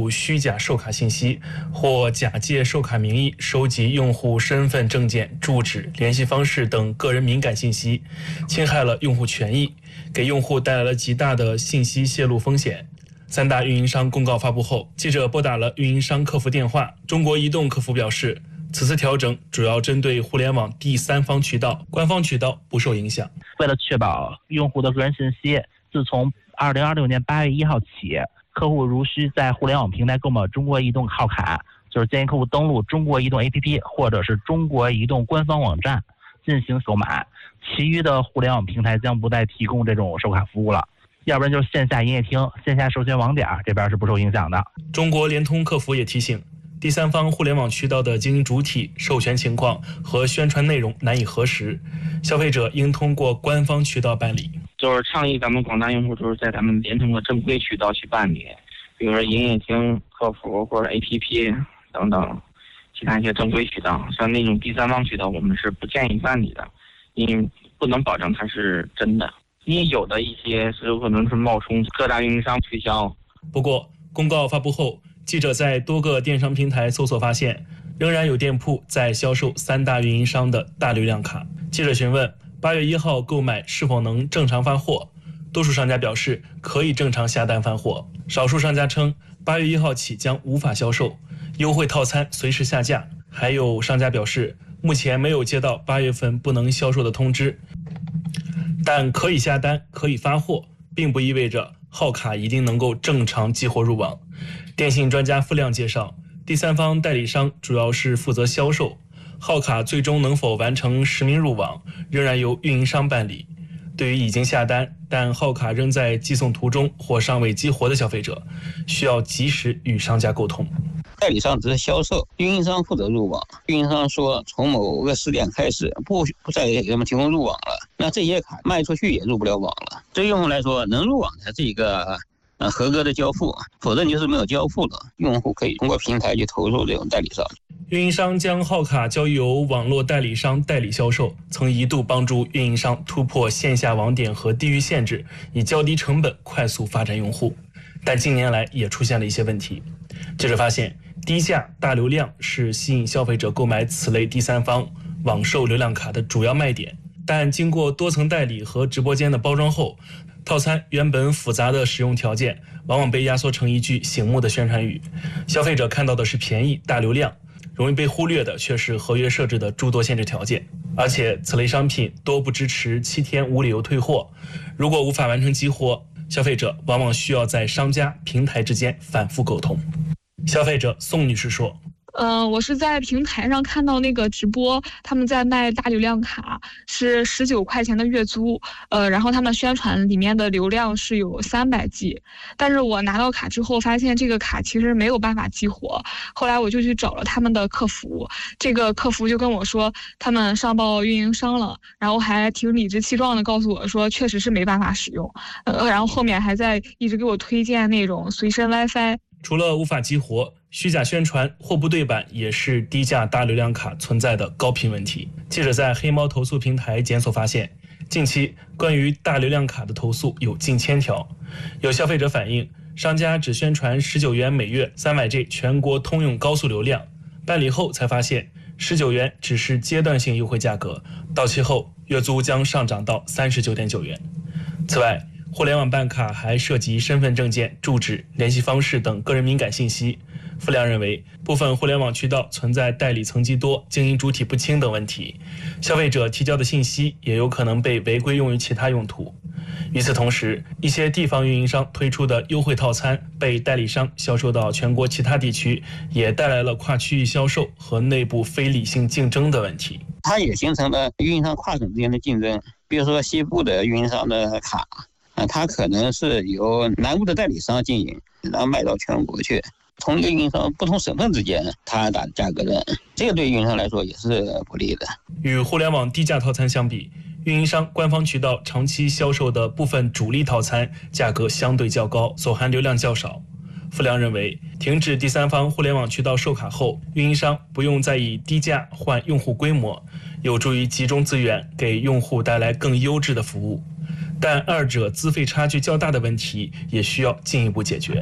户虚假授卡信息，或假借授卡名义收集用户身份证件、住址、联系方式等个人敏感信息，侵害了用户权益，给用户带来了极大的信息泄露风险。三大运营商公告发布后，记者拨打了运营商客服电话，中国移动客服表示，此次调整主要针对互联网第三方渠道，官方渠道不受影响。 为了确保用户的个人信息，自从2026年8月1号起，客户如需在互联网平台购买中国移动号卡，就是建议客户登录中国移动 APP 或者是中国移动官方网站进行购买，其余的互联网平台将不再提供这种授卡服务了。要不然就是线下营业厅、线下授权网点这边是不受影响的。 中国联通客服也提醒，第三方互联网渠道的经营主体、授权情况和宣传内容难以核实，消费者应通过官方渠道办理。 就是倡议咱们广大用户就是在咱们联通的正规渠道去办理，比如说营业厅、客服或者 APP 等等其他一些正规渠道，像那种第三方渠道我们是不建议办理的，因为不能保证它是真的。因为有的一些是有可能是冒充各大运营商推销。 不过，公告发布后，记者在多个电商平台搜索发现，仍然有店铺在销售三大运营商的大流量卡。记者询问8月1号购买是否能正常发货，多数商家表示可以正常下单发货，少数商家称8月1号起将无法销售，优惠套餐随时下架。还有商家表示，目前没有接到8月份不能销售的通知。但可以下单、可以发货，并不意味着号卡一定能够正常激活入网。电信专家付亮介绍，第三方代理商主要是负责销售，号卡最终能否完成实名入网，仍然由运营商办理。对于已经下单但号卡仍在寄送途中或尚未激活的消费者，需要及时与商家沟通。 代理商只是销售，运营商负责入网。运营商说从某个时点开始不再给他们提供入网了，那这些卡卖出去也入不了网了。对于用户来说，能入网才是一个合格的交付，否则你就是没有交付了。用户可以通过平台去投诉这种代理商。 运营商将号卡交由网络代理商代理销售，曾一度帮助运营商突破线下网点和地域限制，以较低成本快速发展用户。但近年来也出现了一些问题。记者发现，低价大流量是吸引消费者购买此类第三方网售流量卡的主要卖点，但经过多层代理和直播间的包装后，套餐原本复杂的使用条件往往被压缩成一句醒目的宣传语，消费者看到的是便宜大流量，容易被忽略的却是合约设置的诸多限制条件。而且此类商品多不支持7天无理由退货，如果无法完成激活，消费者往往需要在商家平台之间反复沟通。消费者宋女士说， 我是在平台上看到那个直播，他们在卖大流量卡，是19块钱的月租，然后他们宣传里面的流量是有300G，但是我拿到卡之后发现这个卡其实没有办法激活，后来我就去找了他们的客服，这个客服就跟我说他们上报运营商了，然后还挺理直气壮的告诉我说确实是没办法使用，然后后面还在一直给我推荐那种随身 WiFi。 除了无法激活，虚假宣传、货不对版也是低价大流量卡存在的高频问题。记者在黑猫投诉平台检索发现，近期关于大流量卡的投诉有近1000条。有消费者反映，商家只宣传19元每月300G 全国通用高速流量，办理后才发现19元只是阶段性优惠价格，到期后月租将上涨到39.9元。此外，互联网办卡还涉及身份证件、住址、联系方式等个人敏感信息。付亮认为，部分互联网渠道存在代理层级多、经营主体不清等问题，消费者提交的信息也有可能被违规用于其他用途。与此同时，一些地方运营商推出的优惠套餐被代理商销售到全国其他地区，也带来了跨区域销售和内部非理性竞争的问题。 它也形成了运营商跨省之间的竞争，比如说西部的运营商的卡，它可能是由南部的代理商经营，然后卖到全国去。同一个运营商不同省份之间，它打价格战，这个对运营商来说也是不利的。 与互联网低价套餐相比，运营商官方渠道长期销售的部分主力套餐价格相对较高，所含流量较少。付亮认为，停止第三方互联网渠道售卡后，运营商不用再以低价换用户规模，有助于集中资源，给用户带来更优质的服务。但二者资费差距较大的问题也需要进一步解决。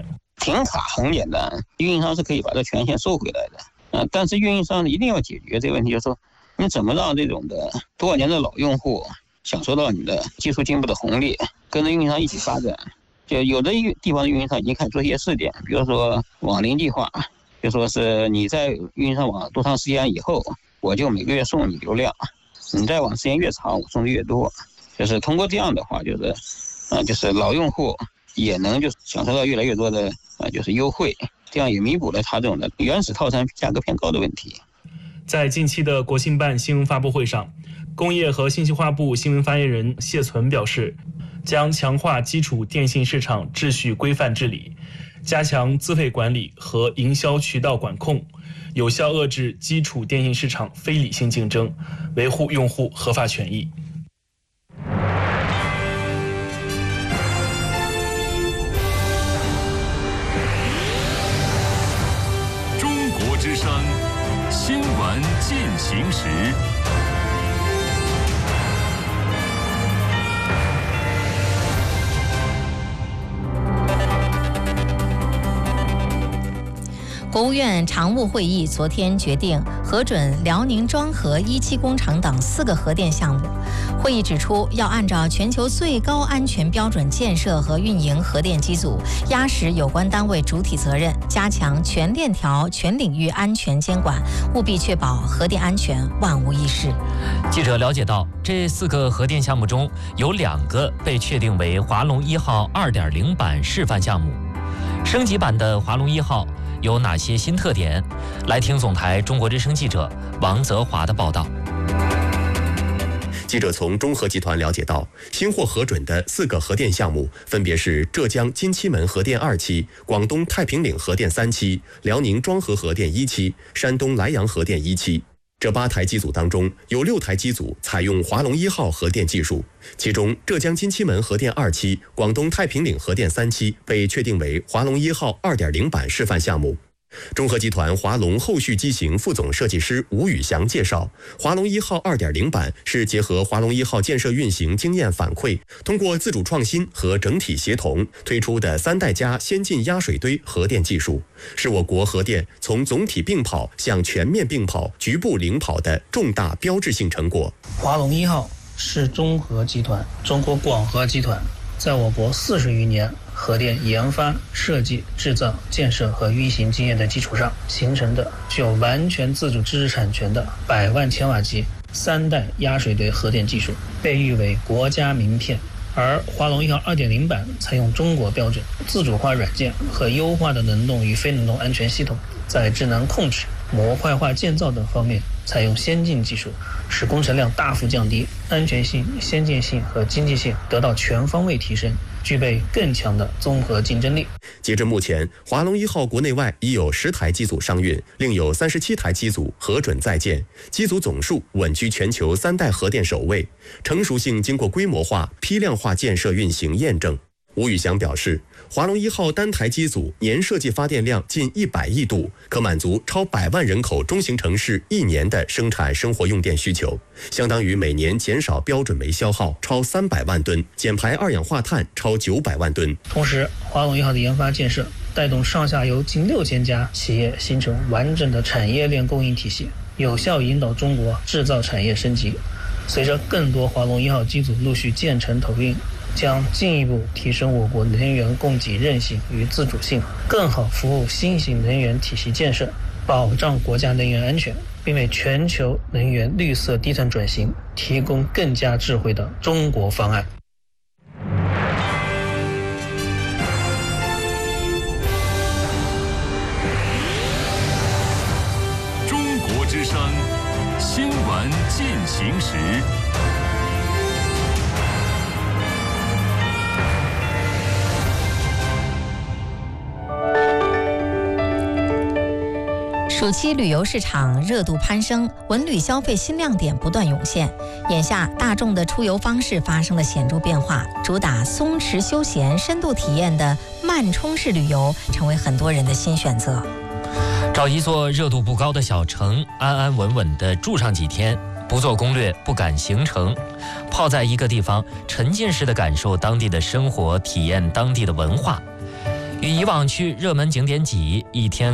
停卡很简单，运营商是可以把这权限收回来的。但是运营商一定要解决这个问题，就是说你怎么让这种的多少年的老用户享受到你的技术进步的红利，跟着运营商一起发展。就有的地方的运营商已经开始做一些试点，比如说网龄计划，就说是你在运营商网多长时间以后，我就每个月送你流量，你在网时间越长，我送的越多。就是通过这样的话，就是老用户也能就是享受到越来越多的就是优惠，这样也弥补了他这种的原始套餐价格偏高的问题。 在近期的国信办新闻发布会上，工业和信息化部新闻发言人谢存表示，将强化基础电信市场秩序规范治理，加强资费管理和营销渠道管控，有效遏制基础电信市场非理性竞争，维护用户合法权益。 中国之声新闻进行时。 国务院常务会议昨天决定核准辽宁庄河1期工厂等4个核电项目。会议指出，要按照全球最高安全标准建设和运营核电机组，压实有关单位主体责任，加强全链条、全领域安全监管，务必确保核电安全万无一失。 记者了解到，这4个核电项目中有2个被确定为华龙1号 2.0 版示范项目。升级版的华龙1号有哪些新特点？来听总台中国之声记者王泽华的报道。 记者从中核集团了解到，新获核准的4个核电项目分别是浙江金七门核电2期、广东太平岭核电3期、辽宁庄河核电1期、山东莱阳核电1期。这8台机组当中，有6台机组采用华龙1号核电技术，其中浙江金七门核电2期、广东太平岭核电3期被确定为华龙1号 2.0 版示范项目。中核集团华龙后续机型副总设计师吴宇翔介绍，华龙1号 2.0 版是结合华龙1号建设运行经验反馈，通过自主创新和整体协同推出的3代加先进压水堆核电技术，是我国核电从总体并跑向全面并跑、局部领跑的重大标志性成果。 华龙1号是中核集团、中国广核集团在我国40余年核电研发、设计、制造、建设和运行经验的基础上形成的具有完全自主知识产权的100万千瓦级3代压水堆核电技术，被誉为国家名片。而华龙1号 2.0 版采用中国标准、自主化软件和优化的能动与非能动安全系统，在智能控制、模块化建造等方面采用先进技术，使工程量大幅降低，安全性、先进性和经济性得到全方位提升，具备更强的综合竞争力。 截至目前，华龙1号国内外已有10台机组商运，另有37台机组核准在建，机组总数稳居全球3代核电首位，成熟性经过规模化、批量化建设运行验证。吴宇翔表示，华龙1号单台机组年设计发电量近100亿度，可满足超100万人口中型城市1年的生产生活用电需求，相当于每年减少标准煤消耗超300万吨，减排二氧化碳超900万吨。 同时，华龙1号的研发建设带动上下游近6000家企业形成完整的产业链供应体系，有效引导中国制造产业升级。随着更多华龙1号机组陆续建成投运，将进一步提升我国能源供给韧性与自主性，更好服务新型能源体系建设，保障国家能源安全，并为全球能源绿色低碳转型提供更加智慧的中国方案。 中国之声新闻进行时。 暑期旅游市场热度攀升，文旅消费新亮点不断涌现。眼下，大众的出游方式发生了显著变化，主打松弛休闲、深度体验的慢充式旅游成为很多人的新选择。 找一座热度不高的小城，安安稳稳地住上几天，不做攻略，不赶行程，泡在一个地方，沉浸式地感受当地的生活，体验当地的文化。 与以往去热门景点挤，一天